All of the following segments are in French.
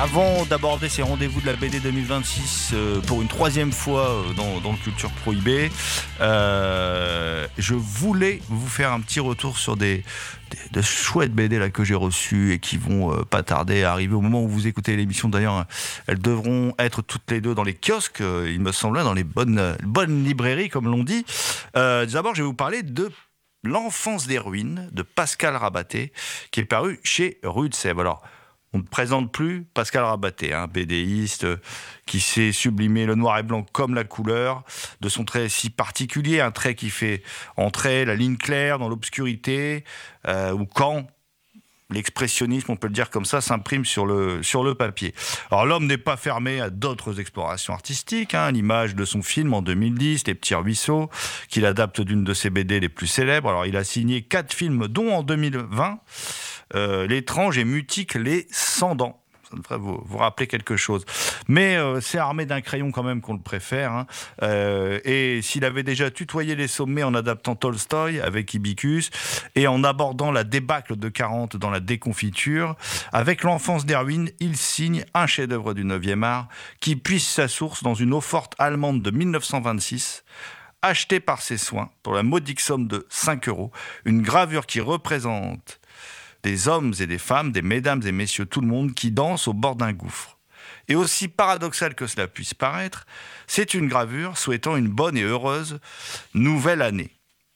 Avant d'aborder ces rendez-vous de la BD 2026 pour une troisième fois dans le Culture Prohibée, je voulais vous faire un petit retour sur de chouettes BD là, que j'ai reçues et qui vont pas tarder à arriver au moment où vous écoutez l'émission. D'ailleurs, elles devront être toutes les deux dans les kiosques, il me semble, dans les bonnes librairies, comme l'on dit. D'abord, je vais vous parler de L'Enfance des ruines de Pascal Rabaté, qui est paru chez Rue de Sèvres. Alors, on ne présente plus Pascal Rabaté, BDiste qui sait sublimer le noir et blanc comme la couleur, de son trait si particulier, un trait qui fait entrer la ligne claire dans l'obscurité, ou quand l'expressionnisme, on peut le dire comme ça, s'imprime sur le papier. Alors l'homme n'est pas fermé à d'autres explorations artistiques, à l'image de son film en 2010, Les Petits Ruisseaux, qu'il adapte d'une de ses BD les plus célèbres. Alors il a signé 4 films, dont en 2020, L'étrange et mutique Les 100 dents. Ça devrait vous rappeler quelque chose. Mais c'est armé d'un crayon quand même qu'on le préfère. Et s'il avait déjà tutoyé les sommets en adaptant Tolstoï avec Ibicus et en abordant la débâcle de 40 dans la déconfiture, avec L'Enfance des ruines, il signe un chef-d'œuvre du 9e art qui puise sa source dans une eau-forte allemande de 1926, achetée par ses soins pour la modique somme de 5 €, une gravure qui représente des hommes et des femmes, des mesdames et messieurs, tout le monde qui dansent au bord d'un gouffre. Et aussi paradoxal que cela puisse paraître, c'est une gravure souhaitant une bonne et heureuse nouvelle année.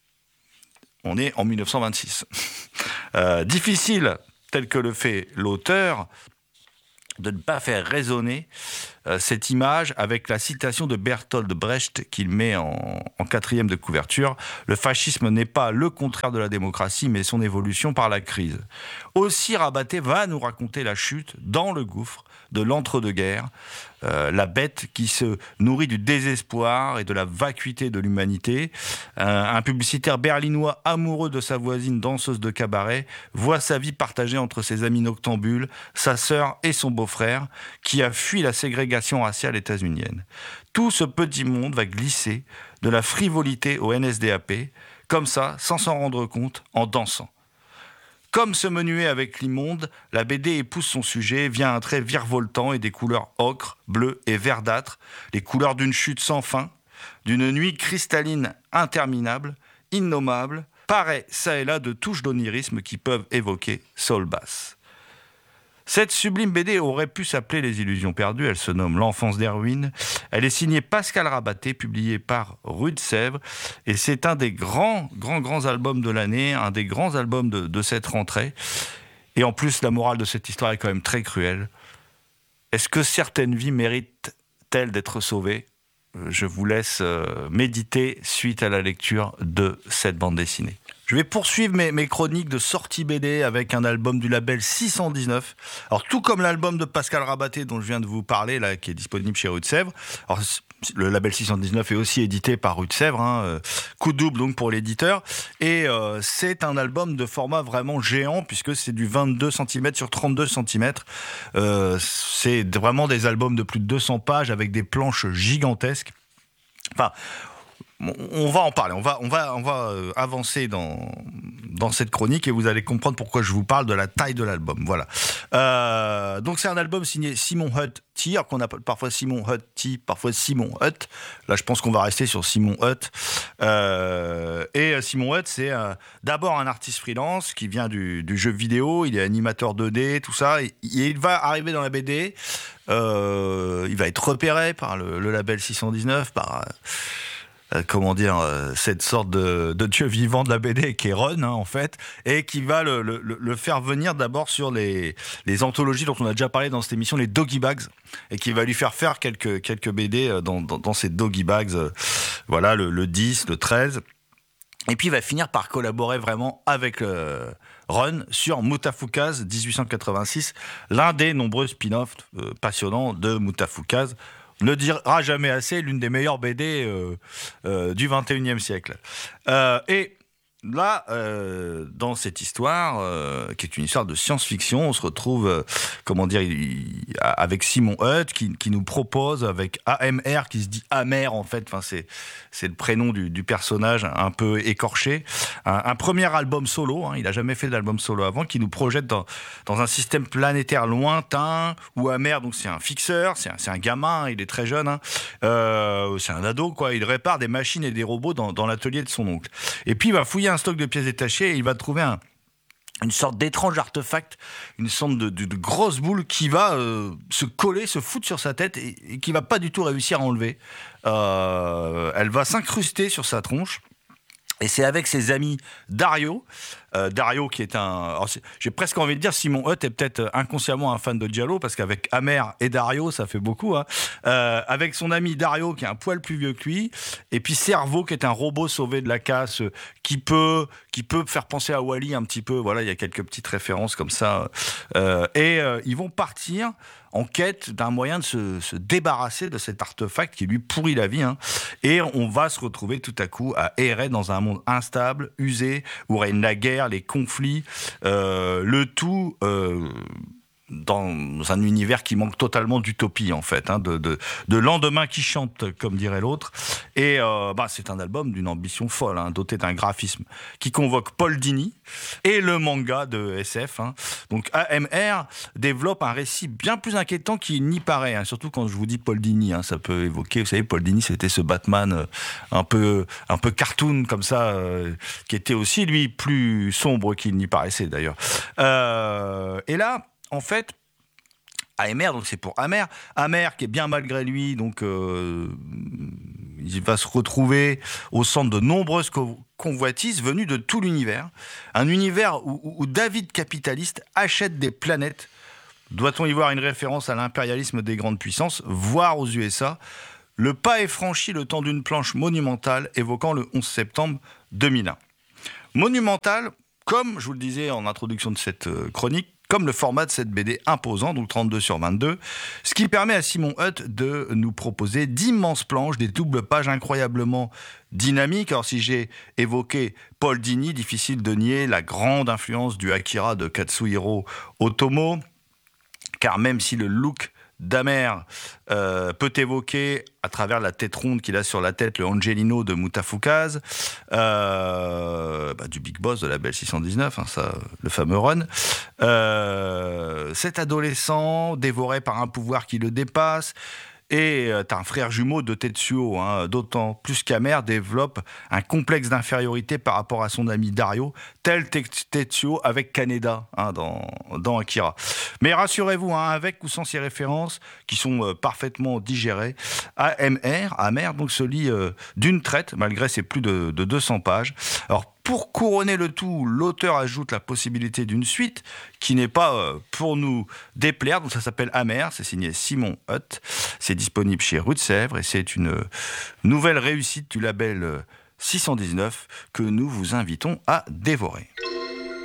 On est en 1926. Difficile, tel que le fait l'auteur, de ne pas faire résonner cette image avec la citation de Bertolt Brecht qu'il met en 4e de couverture. Le fascisme n'est pas le contraire de la démocratie, mais son évolution par la crise. Aussi, Rabaté va nous raconter la chute dans le gouffre de l'entre-deux-guerres, la bête qui se nourrit du désespoir et de la vacuité de l'humanité. Un publicitaire berlinois amoureux de sa voisine danseuse de cabaret voit sa vie partagée entre ses amis noctambules, sa sœur et son beau-frère, qui a fui la ségrégation raciale états-unienne. Tout ce petit monde va glisser de la frivolité au NSDAP, comme ça, sans s'en rendre compte, en dansant. Comme se menuer avec l'immonde, la BD épouse son sujet via un trait virevoltant et des couleurs ocre, bleu et verdâtre, les couleurs d'une chute sans fin, d'une nuit cristalline interminable, innommable, pareil ça et là de touches d'onirisme qui peuvent évoquer soul bass. Cette sublime BD aurait pu s'appeler Les Illusions perdues, elle se nomme L'Enfance des ruines. Elle est signée Pascal Rabaté, publiée par Rue de Sèvres, et c'est un des grands albums de l'année, un des grands albums de cette rentrée. Et en plus, la morale de cette histoire est quand même très cruelle. Est-ce que certaines vies méritent-elles d'être sauvées ? Je vous laisse méditer suite à la lecture de cette bande dessinée. Je vais poursuivre mes chroniques de sortie BD avec un album du label 619. Alors, tout comme l'album de Pascal Rabaté dont je viens de vous parler, là, qui est disponible chez Rue de Sèvres. Alors, le label 619 est aussi édité par Rue de Sèvres, coup double donc pour l'éditeur. Et c'est un album de format vraiment géant puisque c'est du 22 cm sur 32 cm. C'est vraiment des albums de plus de 200 pages avec des planches gigantesques. Enfin, on va en parler, on va avancer dans cette chronique et vous allez comprendre pourquoi je vous parle de la taille de l'album. Voilà. Donc c'est un album signé Simon Hutt, qu'on appelle parfois Simon Hutt, parfois Simon Hutt. Là, je pense qu'on va rester sur Simon Hutt. Et Simon Hutt, c'est d'abord un artiste freelance qui vient du jeu vidéo. Il est animateur 2D, tout ça. Et il va arriver dans la BD. Il va être repéré par le label 619, par cette sorte de dieu vivant de la BD qui est Ron, en fait, et qui va le faire venir d'abord sur les anthologies dont on a déjà parlé dans cette émission, les Doggy Bags, et qui va lui faire quelques BD dans ces Doggy Bags, voilà, le 10, le 13. Et puis il va finir par collaborer vraiment avec Ron sur Moutafoukaz 1886, l'un des nombreux spin-offs passionnants de Moutafoukaz. Ne dira jamais assez, l'une des meilleures BD du 21e siècle. Et Là, dans cette histoire, qui est une histoire de science-fiction, on se retrouve, avec Simon Hutt, qui nous propose, avec AMR, qui se dit Amer, en fait, enfin, c'est le prénom du personnage, un peu écorché, un premier album solo, hein, il n'a jamais fait d'album solo avant, qui nous projette dans un système planétaire lointain, où Amer, donc c'est un fixeur, c'est un gamin, hein, il est très jeune, hein, c'est un ado, quoi, il répare des machines et des robots dans l'atelier de son oncle. Et puis il va fouiller un stock de pièces détachées et il va trouver une sorte d'étrange artefact, une sorte de grosse boule qui va se foutre sur sa tête et qui va pas du tout réussir à enlever. Elle va s'incruster sur sa tronche. Et c'est avec ses amis Dario qui est j'ai presque envie de dire Simon Hutt est peut-être inconsciemment un fan de Giallo, parce qu'avec Amer et Dario, ça fait beaucoup, hein. Avec son ami Dario qui est un poil plus vieux que lui, et puis Cerveau qui est un robot sauvé de la casse, qui peut faire penser à Wall-E un petit peu. Voilà, il y a quelques petites références comme ça. Ils vont partir en quête d'un moyen de se débarrasser de cet artefact qui lui pourrit la vie, hein. Et on va se retrouver tout à coup à errer dans un monde instable, usé, où règne la guerre, les conflits, le tout dans un univers qui manque totalement d'utopie, en fait, hein, de lendemain qui chante, comme dirait l'autre. Et c'est un album d'une ambition folle, hein, doté d'un graphisme qui convoque Paul Dini et le manga de SF, hein. Donc AMR développe un récit bien plus inquiétant qu'il n'y paraît, hein, surtout quand je vous dis Paul Dini, hein, ça peut évoquer, vous savez, Paul Dini, c'était ce Batman un peu cartoon comme ça, qui était aussi lui plus sombre qu'il n'y paraissait d'ailleurs. Et là, en fait, AMR, donc c'est pour Amer qui est bien malgré lui, donc il va se retrouver au centre de nombreuses convoitises venues de tout l'univers. Un univers où David capitaliste achète des planètes. Doit-on y voir une référence à l'impérialisme des grandes puissances, voire aux USA? Le pas est franchi le temps d'une planche monumentale évoquant le 11 septembre 2001. Monumentale, comme je vous le disais en introduction de cette chronique, comme le format de cette BD imposant, donc 32/22, ce qui permet à Simon Hutt de nous proposer d'immenses planches, des doubles pages incroyablement dynamiques. Alors si j'ai évoqué Paul Dini, difficile de nier la grande influence du Akira de Katsuhiro Otomo, car même si le look d'Amer peut évoquer, à travers la tête ronde qu'il a sur la tête, le Angelino de Mutafukaz, du Big Boss de la Belle 619, hein, ça, le fameux run. Cet adolescent dévoré par un pouvoir qui le dépasse, et t'as un frère jumeau de Tetsuo, hein, d'autant plus qu'Amer développe un complexe d'infériorité par rapport à son ami Dario, tel Tetsuo avec Kaneda, hein, dans Akira. Mais rassurez-vous, hein, avec ou sans ces références qui sont parfaitement digérées, Amer donc se lit d'une traite, malgré ses plus de 200 pages. Alors, pour couronner le tout, l'auteur ajoute la possibilité d'une suite qui n'est pas pour nous déplaire. Donc ça s'appelle Amer, c'est signé Simon Hutt. C'est disponible chez Rue de Sèvres et c'est une nouvelle réussite du label 619 que nous vous invitons à dévorer.